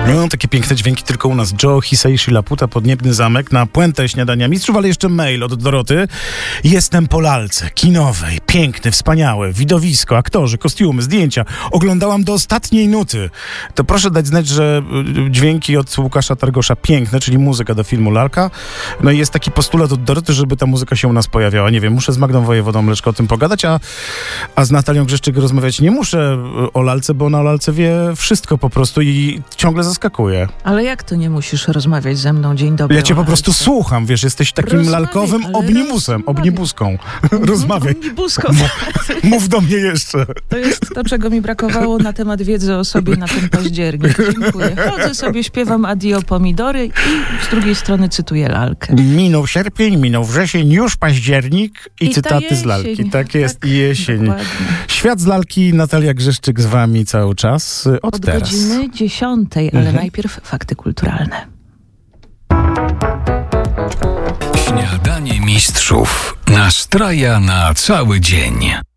No, takie piękne dźwięki tylko u nas. Joe Hisaishi Laputa, Podniebny Zamek, na puentę Śniadania Mistrzów, ale jeszcze mail od Doroty. Jestem po lalce kinowej. Piękny, wspaniałe. Widowisko, aktorzy, kostiumy, zdjęcia. Oglądałam do ostatniej nuty. To proszę dać znać, że dźwięki od Łukasza Targosza piękne, czyli muzyka do filmu Lalka. No i jest taki postulat od Doroty, żeby ta muzyka się u nas pojawiała. Nie wiem, muszę z Magdą Wojewodą Mleczko o tym pogadać, a z Natalią Grzeszczyk rozmawiać nie muszę o Lalce, bo ona o Lalce wie wszystko po prostu i ciągle zaskakuje. Ale jak to nie musisz rozmawiać ze mną? Dzień dobry. Ja cię po prostu słucham, wiesz, jesteś takim lalkowym omnibuską. Rozmawiaj. Omnibuską. Mów do mnie jeszcze. To jest to, czego mi brakowało na temat wiedzy o sobie na ten październik. Dziękuję. Chodzę sobie, śpiewam Adio Pomidory i z drugiej strony cytuję Lalkę. Minął sierpień, minął wrzesień, już październik i cytaty z Lalki. Tak jest, i jesień. Dokładnie. Świat z Lalki, Natalia Grzeszczyk z wami cały czas. Od teraz. Godziny 10, ale najpierw fakty kulturalne. Śniadanie Mistrzów nastraja na cały dzień.